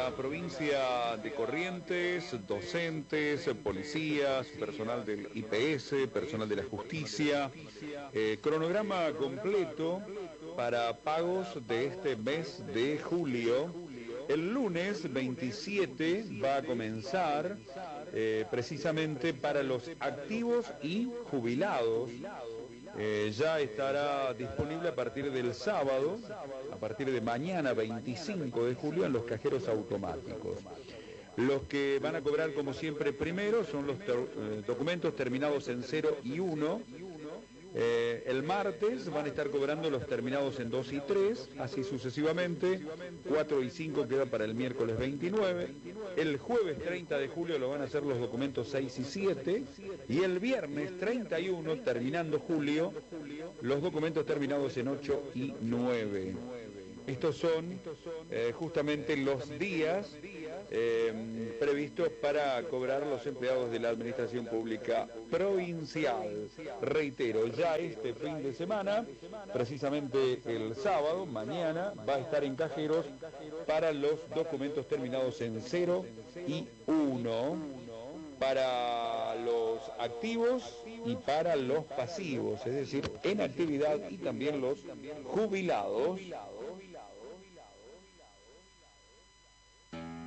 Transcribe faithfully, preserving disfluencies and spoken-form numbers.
la provincia de Corrientes, docentes, policías, personal del I P S, personal de la justicia. Eh, cronograma completo para pagos de este mes de julio. El lunes veintisiete va a comenzar eh, precisamente para los activos y jubilados. Eh, ya estará disponible a partir del sábado, a partir de mañana veinticinco de julio, en los cajeros automáticos. Los que van a cobrar como siempre primero son los ter eh, documentos terminados en cero y uno. Eh, el martes van a estar cobrando los terminados en dos y tres, así sucesivamente. cuatro y cinco queda para el miércoles veintinueve. El jueves treinta de julio lo van a hacer los documentos seis y siete. Y el viernes treinta y uno, terminando julio, los documentos terminados en ocho y nueve. Estos son eh, justamente los días eh, previstos para cobrar los empleados de la Administración Pública Provincial. Reitero, ya este fin de semana, precisamente el sábado, mañana, va a estar en cajeros para los documentos terminados en cero y uno, para los activos y para los pasivos, es decir, en actividad, y también los jubilados.